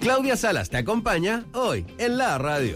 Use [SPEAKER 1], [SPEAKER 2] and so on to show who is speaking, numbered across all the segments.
[SPEAKER 1] Claudia Salas te acompaña hoy en la radio.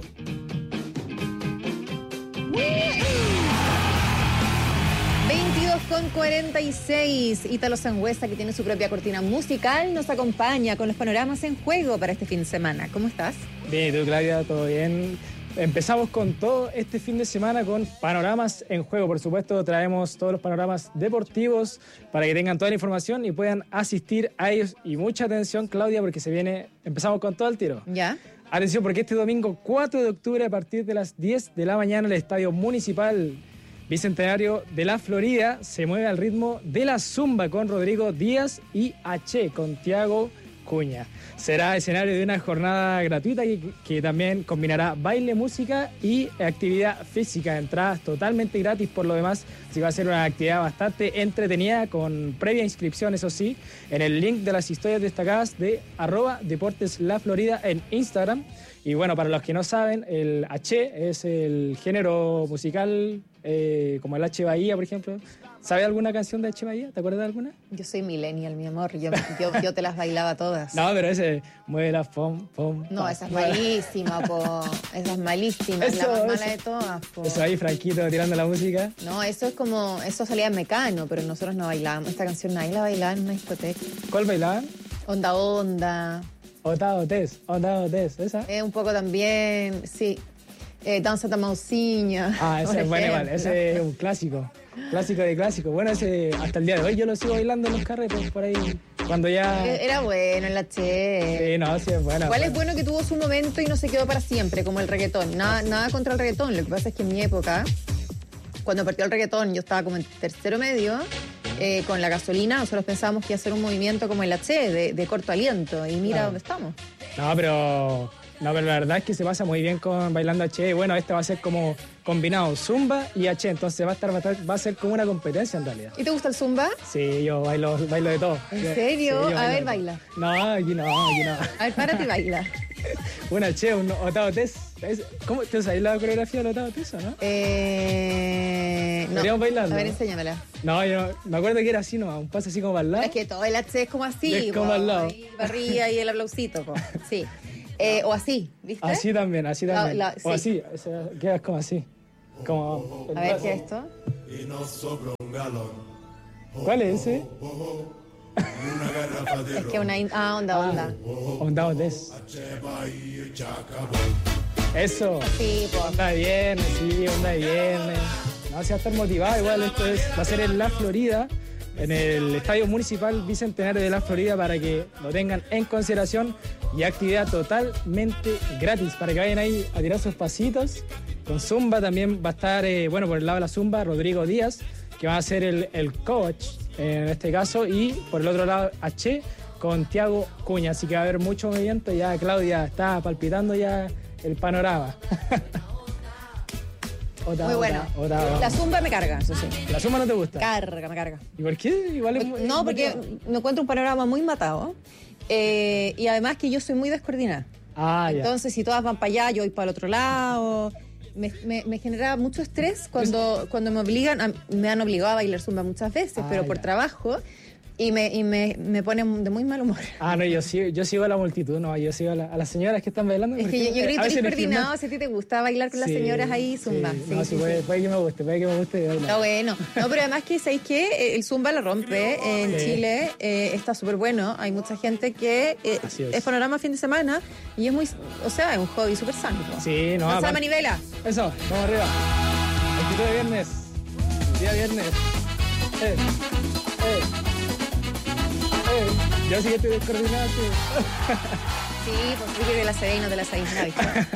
[SPEAKER 2] 22:46. Ítalo Sangüesa, que tiene su propia cortina musical, nos acompaña con los panoramas en juego para este fin de semana. ¿Cómo estás?
[SPEAKER 3] Bien, ¿y tú, Claudia? ¿Todo bien? Empezamos con todo este fin de semana con panoramas en juego. Por supuesto, traemos todos los panoramas deportivos para que tengan toda la información y puedan asistir a ellos. Y mucha atención, Claudia, porque empezamos con todo el tiro.
[SPEAKER 2] ¿Ya?
[SPEAKER 3] Atención, porque este domingo 4 de octubre, a partir de las 10 de la mañana, el Estadio Municipal Bicentenario de la Florida se mueve al ritmo de la zumba con Rodrigo Díaz y H con Thiago Cuña. Será escenario de una jornada gratuita que también combinará baile, música y actividad física. Entradas totalmente gratis por lo demás, así que va a ser una actividad bastante entretenida con previa inscripción, eso sí, en el link de las historias destacadas de @deporteslaflorida en Instagram. Y bueno, para los que no saben, el H es el género musical como el H Bahía, por ejemplo. ¿Sabes alguna canción de H Bahía? ¿Te acuerdas de alguna?
[SPEAKER 2] Yo soy millennial, mi amor. Yo te las bailaba todas.
[SPEAKER 3] No, pero ese, mueve la pom, pom.
[SPEAKER 2] No, esa es malísima, po. Esa es malísima, es la más mala de todas, po.
[SPEAKER 3] Eso ahí, Franquito, tirando la música.
[SPEAKER 2] No, eso salía en Mecano, pero nosotros no bailábamos. Esta canción nadie la bailaba en una discoteca.
[SPEAKER 3] ¿Cuál bailaban?
[SPEAKER 2] Onda, onda.
[SPEAKER 3] Otaotes, ¿esa?
[SPEAKER 2] Un poco también, sí. Danza da Mausinha.
[SPEAKER 3] Ah, ese es bueno, igual. Ese es un clásico. Clásico de clásico. Bueno, ese hasta el día de hoy yo lo sigo bailando en los carretes por ahí. Cuando ya...
[SPEAKER 2] Era bueno el H.
[SPEAKER 3] Sí, no, sí es bueno.
[SPEAKER 2] Igual es bueno que tuvo su momento y no se quedó para siempre, como el reggaetón. Nada contra el reggaetón. Lo que pasa es que en mi época, cuando partió el reggaetón, yo estaba como en tercero medio. Con la gasolina, nosotros pensábamos que iba a ser un movimiento como el H, de corto aliento. Y mira dónde estamos.
[SPEAKER 3] No, pero la verdad es que se pasa muy bien con bailando H. Bueno, este va a ser como combinado zumba y H, entonces va a ser como una competencia en realidad.
[SPEAKER 2] ¿Y te gusta el zumba?
[SPEAKER 3] Sí, yo bailo de todo.
[SPEAKER 2] ¿En serio?
[SPEAKER 3] Sí,
[SPEAKER 2] a ver, baila.
[SPEAKER 3] No, aquí no.
[SPEAKER 2] A ver, párate y baila.
[SPEAKER 3] Un H, un otaotes. ¿Cómo te sabes la coreografía del otaotes o no?
[SPEAKER 2] No.
[SPEAKER 3] ¿Podríamos bailarlo?
[SPEAKER 2] A ver, enséñamela.
[SPEAKER 3] No, yo me acuerdo que era así, ¿no? Un paso así como al lado.
[SPEAKER 2] Es que todo el H es como así.
[SPEAKER 3] Es como al lado.
[SPEAKER 2] Y barría y el aplausito, po. Sí. O así, ¿viste?
[SPEAKER 3] Así también.
[SPEAKER 2] Sí.
[SPEAKER 3] O así, quedas como así. Como
[SPEAKER 2] a ver, ¿qué es esto?
[SPEAKER 3] ¿Cuál es ese?
[SPEAKER 2] Es que onda.
[SPEAKER 3] Onda Otés. Eso.
[SPEAKER 2] Sí, po.
[SPEAKER 3] Onda de viernes, onda de viernes. No, si va a estar motivado, igual esto va a ser en la Florida, en el Estadio Municipal Bicentenario de la Florida, para que lo tengan en consideración, y actividad totalmente gratis para que vayan ahí a tirar sus pasitos. Con zumba también va a estar, por el lado de la zumba, Rodrigo Díaz, que va a ser el coach en este caso, y por el otro lado H con Thiago Cuña, así que va a haber mucho movimiento. Ya Claudia está palpitando ya el panorama.
[SPEAKER 2] Muy bueno. La zumba me carga, eso sí.
[SPEAKER 3] ¿La zumba no te gusta?
[SPEAKER 2] Me carga.
[SPEAKER 3] ¿Y por qué? Igual
[SPEAKER 2] no, porque me encuentro un panorama muy matado. Y además que yo soy muy descoordinada. Entonces, si todas van para allá, yo voy para el otro lado. Me genera mucho estrés cuando me obligan, me han obligado a bailar zumba muchas veces, pero por trabajo, y me pone de muy mal humor.
[SPEAKER 3] No, yo sigo a la multitud, no, yo sigo a las señoras que están bailando.
[SPEAKER 2] Es que yo creo que eres coordinado, si a ti te gusta bailar con las señoras ahí zumba.
[SPEAKER 3] Sí, puede que me guste bailar.
[SPEAKER 2] Está bueno. No, pero además que, ¿sabéis qué? El zumba lo rompe en Chile, está súper bueno. Hay mucha gente que es panorama fin de semana y es muy, es un hobby súper sano.
[SPEAKER 3] Sí, no.
[SPEAKER 2] Lanza la manivela.
[SPEAKER 3] Eso, vamos arriba. Actitud de viernes. Día viernes. Yo sí que estoy descoordinado.
[SPEAKER 2] Sí, pues sí, de la sabéis, no te la sabéis nada.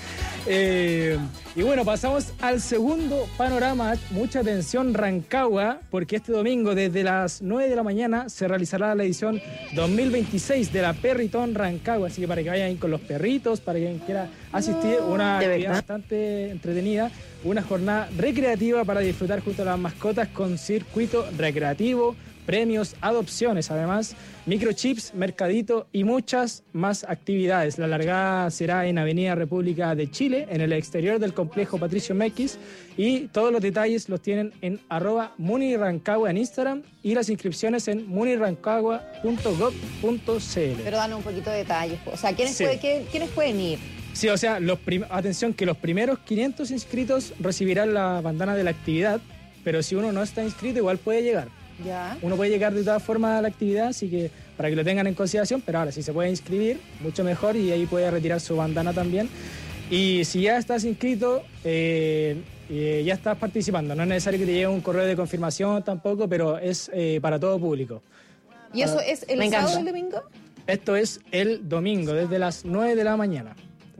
[SPEAKER 3] Y bueno, pasamos al segundo panorama. Mucha atención, Rancagua, porque este domingo desde las 9 de la mañana se realizará la edición 2026 de la Perritón Rancagua. Así que para que vayan ahí con los perritos, para quien quiera asistir, una actividad bastante entretenida, una jornada recreativa para disfrutar junto a las mascotas con circuito recreativo, premios, adopciones, además, microchips, mercadito y muchas más actividades. La largada será en Avenida República de Chile, en el exterior del complejo Patricio Mekis, y todos los detalles los tienen en @munirancagua en Instagram y las inscripciones en munirancagua.gov.cl.
[SPEAKER 2] Pero danos un poquito de detalles, o sea, ¿quiénes pueden ir?
[SPEAKER 3] Sí, o sea, atención, que los primeros 500 inscritos recibirán la bandana de la actividad, pero si uno no está inscrito igual puede llegar.
[SPEAKER 2] Ya.
[SPEAKER 3] Uno puede llegar de todas formas a la actividad, así que para que lo tengan en consideración, pero ahora si se puede inscribir, mucho mejor, y ahí puede retirar su bandana también. Y si ya estás inscrito, ya estás participando. No es necesario que te llegue un correo de confirmación tampoco, pero es para todo público.
[SPEAKER 2] ¿Y eso es el sábado o el domingo?
[SPEAKER 3] Esto es el domingo, desde las 9 de la mañana.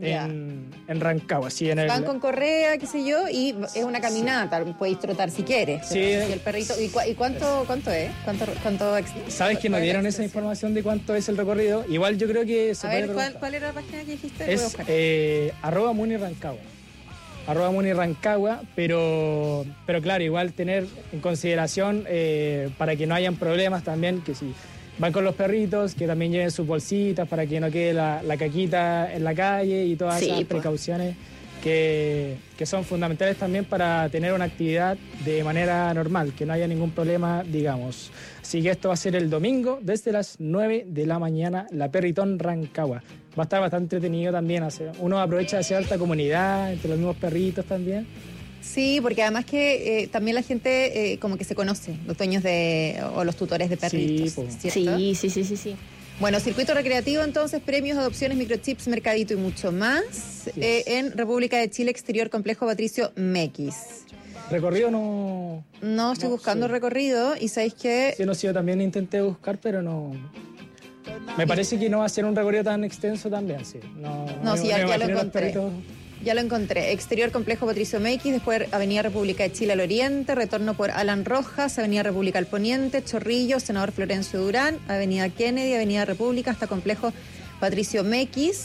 [SPEAKER 3] En Rancagua, sí,
[SPEAKER 2] van con correa, qué sé yo, y es una caminata, podéis trotar si quieres.
[SPEAKER 3] Sí.
[SPEAKER 2] Y el perrito, ¿y cuánto es?
[SPEAKER 3] ¿Sabes que nos dieron esa información de cuánto es el recorrido? Igual yo creo que se puede preguntar.
[SPEAKER 2] ¿Cuál era la página que dijiste?
[SPEAKER 3] Es @munirancagua. @munirancagua, pero claro, igual tener en consideración para que no hayan problemas también, que si van con los perritos, que también lleven sus bolsitas para que no quede la caquita en la calle y todas esas precauciones que son fundamentales también para tener una actividad de manera normal, que no haya ningún problema, digamos. Así que esto va a ser el domingo desde las 9 de la mañana, la Perritón Rancagua. Va a estar bastante entretenido también. Uno aprovecha de hacer alta comunidad entre los mismos perritos también.
[SPEAKER 2] Sí, porque además que también la gente como que se conoce, los dueños o los tutores de perritos, ¿cierto?
[SPEAKER 4] Sí.
[SPEAKER 2] Bueno, circuito recreativo entonces, premios, adopciones, microchips, mercadito y mucho más en República de Chile, exterior complejo Patricio Mekis.
[SPEAKER 3] ¿Recorrido no?
[SPEAKER 2] No, estoy buscando recorrido y ¿sabéis qué?
[SPEAKER 3] Sí, yo también intenté buscar, pero no. Me parece que no va a ser un recorrido tan extenso también, sí.
[SPEAKER 2] Ya lo encontré. Ya lo encontré. Exterior complejo Patricio Mekis, después Avenida República de Chile al oriente, retorno por Alan Rojas, Avenida República al poniente, Chorrillos, Senador Florencio Durán, Avenida Kennedy, Avenida República, hasta complejo Patricio Mekis.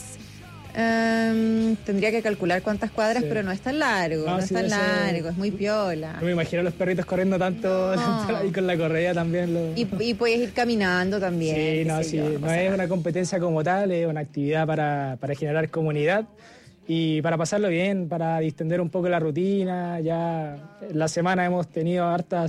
[SPEAKER 2] Tendría que calcular cuántas cuadras, pero no es tan largo, es muy piola.
[SPEAKER 3] No me imagino los perritos corriendo tanto ahí con la correa también.
[SPEAKER 2] Y puedes ir caminando también.
[SPEAKER 3] No es una competencia como tal, es una actividad para generar comunidad. Y para pasarlo bien, para distender un poco la rutina. Ya la semana hemos tenido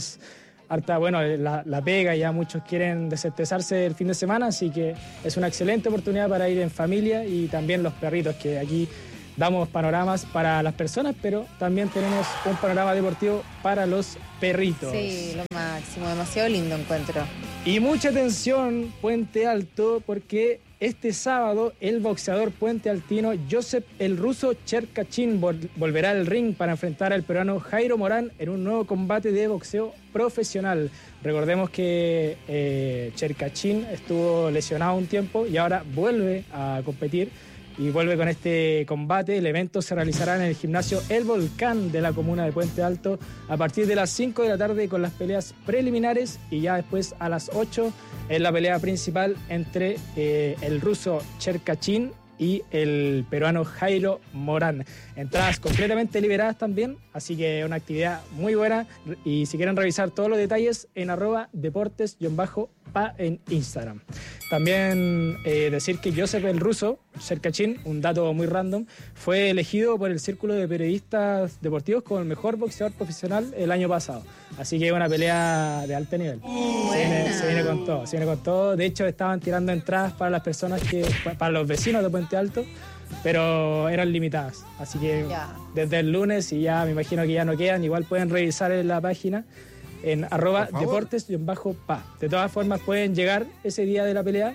[SPEAKER 3] la pega, ya muchos quieren desestresarse el fin de semana, así que es una excelente oportunidad para ir en familia, y también los perritos, que aquí damos panoramas para las personas, pero también tenemos un panorama deportivo para los perritos.
[SPEAKER 2] Sí, lo máximo, demasiado lindo encuentro.
[SPEAKER 3] Y mucha atención, Puente Alto, porque este sábado el boxeador puentealtino Josep el Ruso Cherkachin volverá al ring para enfrentar al peruano Jairo Morán en un nuevo combate de boxeo profesional. Recordemos que Cherkachin estuvo lesionado un tiempo y ahora vuelve a competir y vuelve con este combate. El evento se realizará en el gimnasio El Volcán de la comuna de Puente Alto a partir de las 5 de la tarde con las peleas preliminares, y ya después a las 8 es la pelea principal entre el ruso Cherkachin y el peruano Jairo Morán. Entradas completamente liberadas también, así que una actividad muy buena, y si quieren revisar todos los detalles en @deportes_pa en Instagram. También decir que Josep el Ruso Cherkachin, un dato muy random, fue elegido por el Círculo de Periodistas Deportivos como el mejor boxeador profesional el año pasado. Así que es una pelea de alto nivel. Se viene con todo. De hecho, estaban tirando entradas para las personas para los vecinos de Puente Alto, pero eran limitadas. Así que desde el lunes, y ya me imagino que ya no quedan, igual pueden revisar en la página en @deportes_pa. De todas formas, pueden llegar ese día de la pelea,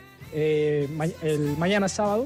[SPEAKER 3] el mañana sábado.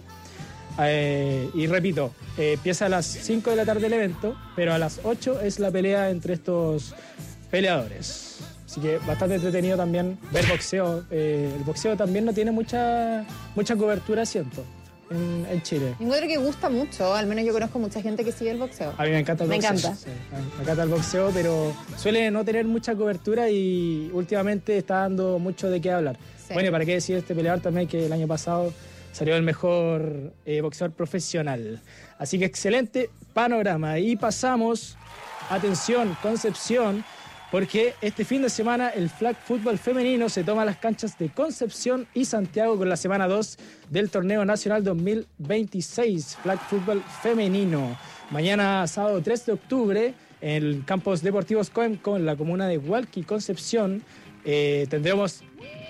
[SPEAKER 3] Y repito, empieza a las 5 de la tarde el evento, pero a las 8 es la pelea entre estos peleadores. Así que bastante entretenido también ver boxeo. El boxeo también no tiene mucha cobertura, siento, en Chile.
[SPEAKER 2] Encuentro que gusta mucho, al menos yo conozco mucha gente que sigue el boxeo.
[SPEAKER 3] A mí me encanta el boxeo.
[SPEAKER 2] Me encanta.
[SPEAKER 3] Sí, me encanta el boxeo, pero suele no tener mucha cobertura y últimamente está dando mucho de qué hablar. Sí. Bueno, y para qué decir este peleador también, que el año pasado salió el mejor boxeador profesional. Así que excelente panorama. Y pasamos, atención, Concepción, porque este fin de semana el flag fútbol femenino se toma las canchas de Concepción y Santiago con la semana 2 del torneo nacional 2026, flag fútbol femenino. Mañana, sábado 3 de octubre, en el Campos Deportivos Coemco, en la comuna de Hualqui, Concepción, tendremos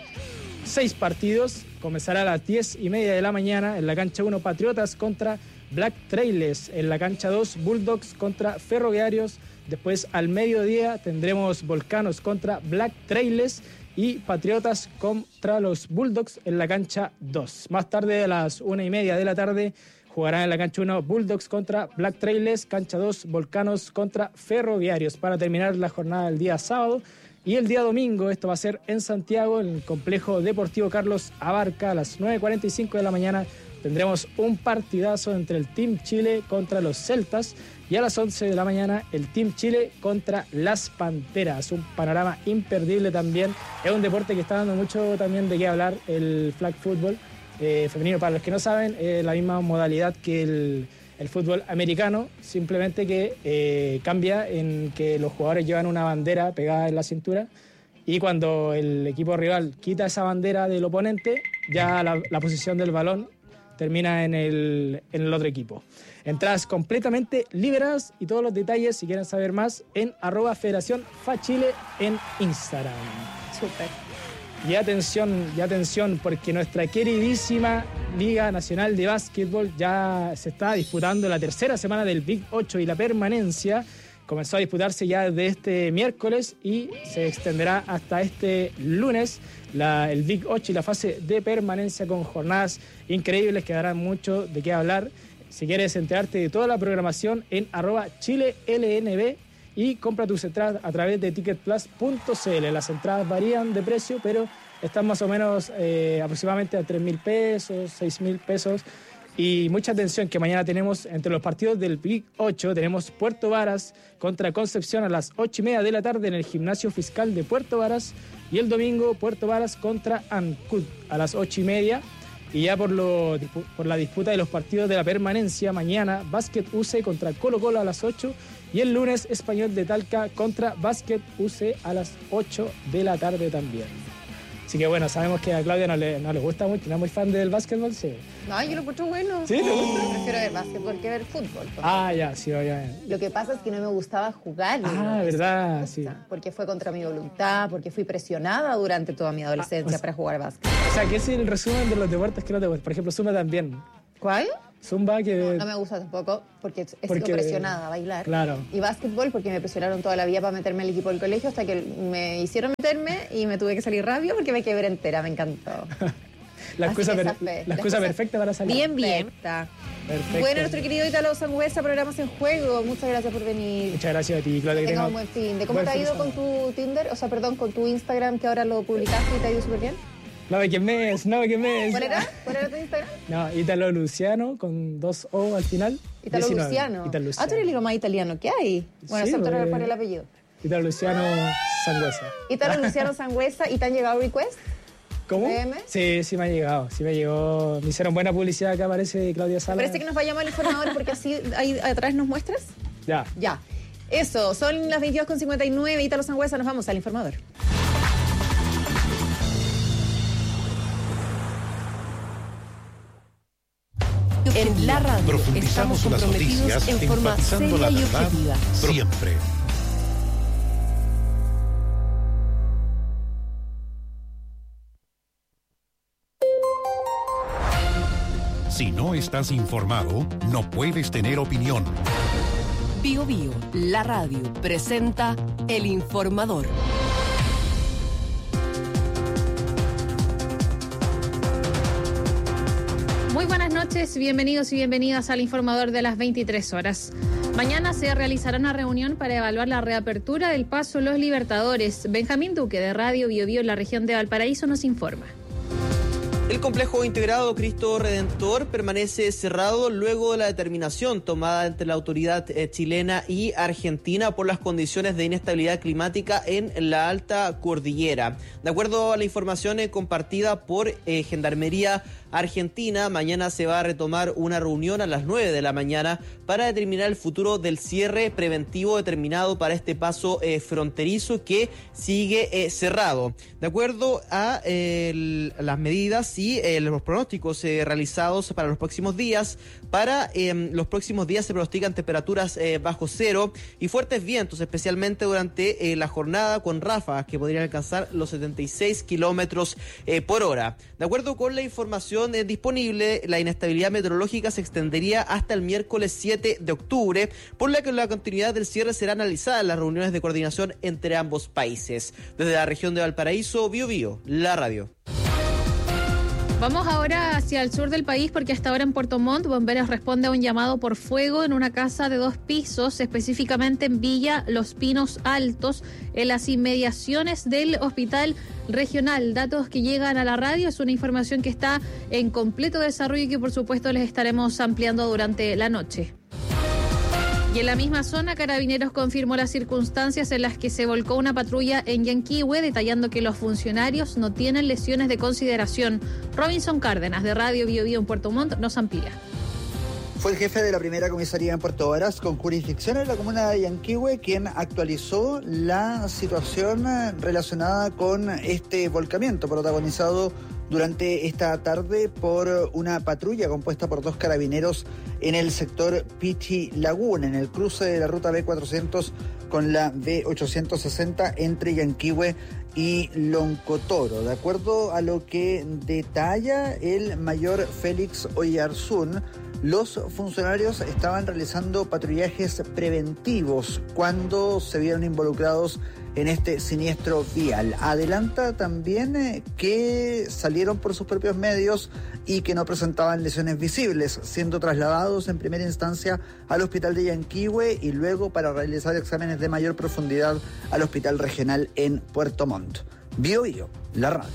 [SPEAKER 3] 6 partidos. Comenzará a las 10:30 de la mañana en la cancha 1 Patriotas contra Black Trailers, en la cancha 2 Bulldogs contra Ferroviarios. Después al mediodía tendremos Volcanos contra Black Trailers y Patriotas contra los Bulldogs en la cancha 2. Más tarde, a las 1:30 de la tarde, jugarán en la cancha 1 Bulldogs contra Black Trailers, cancha 2 Volcanos contra Ferroviarios, para terminar la jornada del día sábado. Y el día domingo, esto va a ser en Santiago, en el complejo deportivo Carlos Abarca, a las 9:45 de la mañana, tendremos un partidazo entre el Team Chile contra los Celtas, y a las 11 de la mañana el Team Chile contra las Panteras. Un panorama imperdible también. Es un deporte que está dando mucho también de qué hablar, el flag fútbol femenino. Para los que no saben, es la misma modalidad que el fútbol americano, simplemente que cambia en que los jugadores llevan una bandera pegada en la cintura, y cuando el equipo rival quita esa bandera del oponente, ya la posición del balón termina en el otro equipo. Entradas completamente liberadas, y todos los detalles, si quieren saber más, en @FederaciónFaChile en Instagram.
[SPEAKER 2] Súper.
[SPEAKER 3] Y atención, porque nuestra queridísima Liga Nacional de Básquetbol ya se está disputando la tercera semana del Big 8 y la permanencia. Comenzó a disputarse ya desde este miércoles y se extenderá hasta este lunes el Big 8 y la fase de permanencia, con jornadas increíbles que darán mucho de qué hablar. Si quieres enterarte de toda la programación, en @ChileLNB, y compra tus entradas a través de ticketplus.cl. Las entradas varían de precio, pero están más o menos aproximadamente a 3.000 pesos, 6.000 pesos. Y mucha atención, que mañana tenemos, entre los partidos del Big 8, tenemos Puerto Varas contra Concepción a las 8:30 de la tarde en el Gimnasio Fiscal de Puerto Varas. Y el domingo, Puerto Varas contra Ancud a las 8:30. Y ya por la disputa de los partidos de la permanencia, mañana Básquet UC contra Colo Colo a las 8. Y el lunes, Español de Talca contra Básquet UC a las 8 de la tarde también. Así que bueno, sabemos que a Claudia no le gusta mucho, no es muy fan del básquetbol, sí.
[SPEAKER 2] No, yo lo encuentro bueno.
[SPEAKER 3] ¿Sí? ¿Te gusta?
[SPEAKER 2] Prefiero ver básquetbol que ver fútbol.
[SPEAKER 3] Ya, sí, obviamente.
[SPEAKER 2] Lo que pasa es que no me gustaba jugar.
[SPEAKER 3] Verdad, sí.
[SPEAKER 2] Porque fue contra mi voluntad, porque fui presionada durante toda mi adolescencia para jugar básquet.
[SPEAKER 3] O sea, ¿qué es el resumen de los deportes que no te gustan? Por ejemplo, Zumba también.
[SPEAKER 2] ¿Cuál?
[SPEAKER 3] Zumba, que...
[SPEAKER 2] No me gusta tampoco, porque he sido presionada a bailar.
[SPEAKER 3] Claro.
[SPEAKER 2] Y básquetbol, porque me presionaron toda la vida para meterme al equipo del colegio, hasta que me hicieron meterme y me tuve que salir rápido porque me quebré entera, me encantó.
[SPEAKER 3] La excusa perfecta para salir.
[SPEAKER 2] Bien. Perfecto. Bueno, nuestro querido Ítalo Sangüesa, programas en juego. Muchas gracias por venir.
[SPEAKER 3] Muchas gracias a ti, Claudia.
[SPEAKER 2] Que tengas un buen fin. ¿Cómo te ha ido con tu Tinder? Con tu Instagram, que ahora lo publicaste y te ha ido súper bien.
[SPEAKER 3] No me quemes.
[SPEAKER 2] ¿Cuál era tu Instagram?
[SPEAKER 3] No, Ítalo Luciano, con 2 O al final.
[SPEAKER 2] Ítalo Luciano. Tú eres lo más italiano que hay. Bueno,
[SPEAKER 3] sí,
[SPEAKER 2] excepto por el apellido.
[SPEAKER 3] Ítalo Luciano Sangüesa.
[SPEAKER 2] Ítalo Luciano Sangüesa. ¿Y te han llegado requests?
[SPEAKER 3] ¿Cómo?
[SPEAKER 2] ¿PM?
[SPEAKER 3] Sí me ha llegado. Sí me llegó. Me hicieron buena publicidad acá, parece, de Claudia Sala.
[SPEAKER 2] Parece que nos vayamos al informador, porque así ahí atrás nos muestras. Ya. Eso, son las 22:59. Ítalo Sangüesa, nos vamos al informador.
[SPEAKER 4] En la radio
[SPEAKER 5] profundizamos
[SPEAKER 4] estamos
[SPEAKER 5] las noticias,
[SPEAKER 4] en forma
[SPEAKER 5] enfatizando
[SPEAKER 4] seria
[SPEAKER 5] la
[SPEAKER 4] y
[SPEAKER 5] verdad
[SPEAKER 4] objetiva.
[SPEAKER 5] siempre. Si no estás informado, no puedes tener opinión.
[SPEAKER 4] Bio Bio, la radio, presenta El Informador.
[SPEAKER 6] Muy buenas noches, bienvenidos y bienvenidas al Informador de las 23 horas. Mañana se realizará una reunión para evaluar la reapertura del paso Los Libertadores. Benjamín Duque, de Radio Bio Bio en la región de Valparaíso, nos informa.
[SPEAKER 7] El complejo integrado Cristo Redentor permanece cerrado luego de la determinación tomada entre la autoridad chilena y argentina por las condiciones de inestabilidad climática en la alta cordillera. De acuerdo a la información compartida por Gendarmería Argentina, mañana se va a retomar una reunión a las 9 de la mañana para determinar el futuro del cierre preventivo determinado para este paso fronterizo que sigue cerrado. De acuerdo a las medidas y los pronósticos realizados para los próximos días, los próximos días se pronostican temperaturas bajo cero y fuertes vientos, especialmente durante la jornada, con ráfagas que podrían alcanzar los 76 kilómetros por hora. De acuerdo con la información disponible, la inestabilidad meteorológica se extendería hasta el miércoles 7 de octubre, por lo que la continuidad del cierre será analizada en las reuniones de coordinación entre ambos países. Desde la región de Valparaíso, Biobío, la radio.
[SPEAKER 6] Vamos ahora hacia el sur del país porque hasta ahora en Puerto Montt, bomberos responde a un llamado por fuego en una casa de 2 pisos, específicamente en Villa Los Pinos Altos, en las inmediaciones del Hospital Regional. Datos que llegan a la radio, es una información que está en completo desarrollo y que por supuesto les estaremos ampliando durante la noche. Y en la misma zona, Carabineros confirmó las circunstancias en las que se volcó una patrulla en Yanquihue, detallando que los funcionarios no tienen lesiones de consideración. Robinson Cárdenas, de Radio Biobío en Puerto Montt, nos amplía.
[SPEAKER 8] Fue el jefe de la primera comisaría en Puerto Varas, con jurisdicción en la comuna de Yanquihue, quien actualizó la situación relacionada con este volcamiento protagonizado durante esta tarde por una patrulla compuesta por 2 carabineros en el sector Pichi Laguna, en el cruce de la ruta B400 con la B860 entre Yanquihue y Loncotoro. De acuerdo a lo que detalla el mayor Félix Oyarzún, los funcionarios estaban realizando patrullajes preventivos cuando se vieron involucrados en este siniestro vial. Adelanta también que salieron por sus propios medios y que no presentaban lesiones visibles, siendo trasladados en primera instancia al hospital de Yanquihue y luego para realizar exámenes de mayor profundidad al hospital regional en Puerto Montt. Biobío, la radio.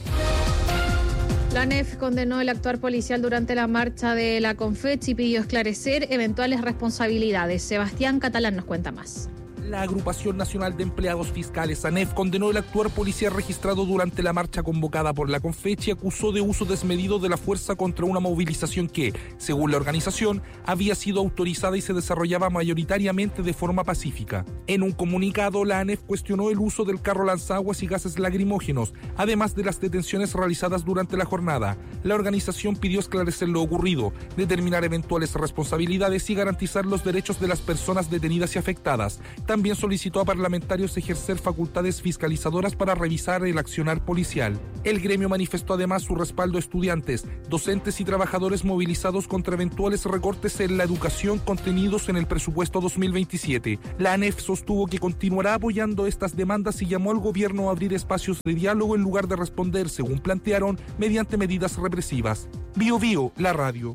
[SPEAKER 6] La ANEF condenó el actuar policial durante la marcha de la Confechi y pidió esclarecer eventuales responsabilidades. Sebastián Catalán nos cuenta más.
[SPEAKER 9] La Agrupación Nacional de Empleados Fiscales, ANEF, condenó el actuar policial registrado durante la marcha convocada por la Confechi y acusó de uso desmedido de la fuerza contra una movilización que, según la organización, había sido autorizada y se desarrollaba mayoritariamente de forma pacífica. En un comunicado, la ANEF cuestionó el uso del carro lanzaguas y gases lacrimógenos, además de las detenciones realizadas durante la jornada. La organización pidió esclarecer lo ocurrido, determinar eventuales responsabilidades y garantizar los derechos de las personas detenidas y afectadas. También solicitó a parlamentarios ejercer facultades fiscalizadoras para revisar el accionar policial. El gremio manifestó además su respaldo a estudiantes, docentes y trabajadores movilizados contra eventuales recortes en la educación contenidos en el presupuesto 2027. La ANEF sostuvo que continuará apoyando estas demandas y llamó al gobierno a abrir espacios de diálogo en lugar de responder, según plantearon, mediante medidas represivas. Biobío, la radio.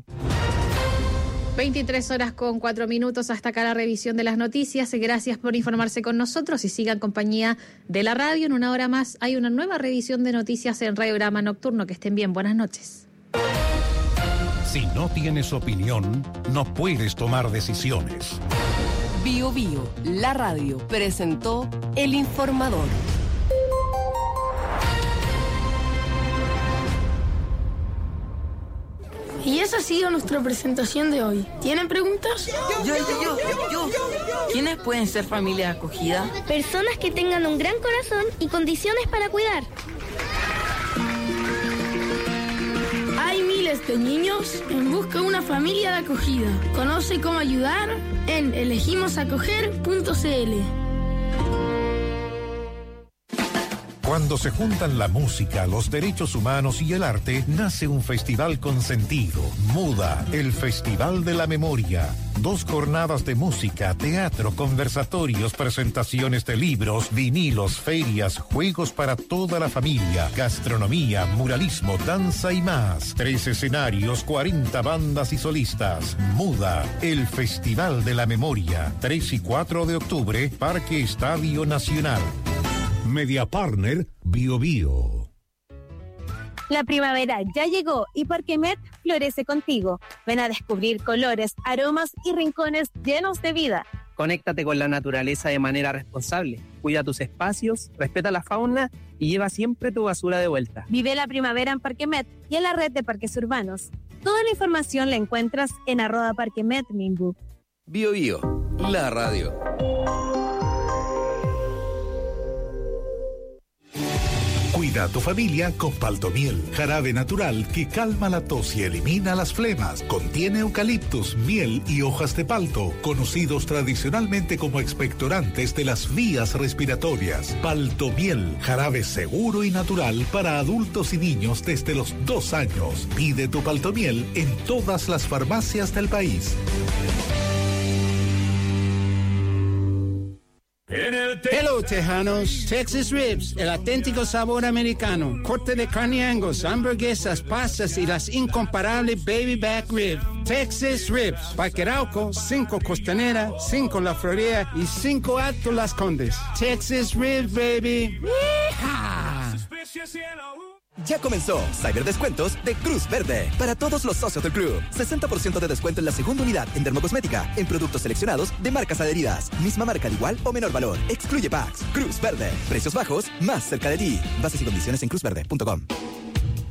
[SPEAKER 6] 23:04. Hasta acá la revisión de las noticias. Gracias por informarse con nosotros y siga en compañía de la radio. En una hora más hay una nueva revisión de noticias en Radiograma Nocturno. Que estén bien. Buenas noches.
[SPEAKER 5] Si no tienes opinión, no puedes tomar decisiones.
[SPEAKER 4] Biobío, la radio, presentó El Informador.
[SPEAKER 10] Y esa ha sido nuestra presentación de hoy. ¿Tienen preguntas?
[SPEAKER 11] Yo. ¿Quiénes pueden ser familia acogida?
[SPEAKER 12] Personas que tengan un gran corazón y condiciones para cuidar.
[SPEAKER 10] Hay miles de niños en busca de una familia de acogida. Conoce cómo ayudar en elegimosacoger.cl.
[SPEAKER 5] Cuando se juntan la música, los derechos humanos y el arte, nace un festival con sentido. MUDA, el Festival de la Memoria. 2 jornadas de música, teatro, conversatorios, presentaciones de libros, vinilos, ferias, juegos para toda la familia, gastronomía, muralismo, danza y más. 3 escenarios, 40 bandas y solistas. MUDA, el Festival de la Memoria. 3 y 4 de octubre, Parque Estadio Nacional. Media Partner, Biobío.
[SPEAKER 13] La primavera ya llegó y Parquemet florece contigo. Ven a descubrir colores, aromas y rincones llenos de vida.
[SPEAKER 14] Conéctate con la naturaleza de manera responsable. Cuida tus espacios, respeta la fauna y lleva siempre tu basura de vuelta.
[SPEAKER 13] Vive la primavera en Parquemet y en la red de parques urbanos. Toda la información la encuentras en @parquemetminbu.
[SPEAKER 1] Bio Bio, la radio.
[SPEAKER 5] Cuida a tu familia con Paltomiel, jarabe natural que calma la tos y elimina las flemas. Contiene eucaliptus, miel y hojas de palto, conocidos tradicionalmente como expectorantes de las vías respiratorias. Paltomiel, jarabe seguro y natural para adultos y niños desde los 2 años. Pide tu Paltomiel en todas las farmacias del país.
[SPEAKER 15] Hello, Tejanos. Texas Ribs, el auténtico sabor americano. Corte de carne Angus, hamburguesas, pastas y las incomparables Baby Back Ribs. Texas Ribs. Parque Arauco, 5 Costanera, 5 La Florida y 5 Alto Las Condes. Texas Ribs, baby. ¡Yeehaw!
[SPEAKER 16] Ya comenzó Cyberdescuentos de Cruz Verde para todos los socios del club. 60% de descuento en la segunda unidad en dermocosmética, en productos seleccionados de marcas adheridas. Misma marca de igual o menor valor. Excluye packs. Cruz Verde. Precios bajos, más cerca de ti. Bases y condiciones en cruzverde.com.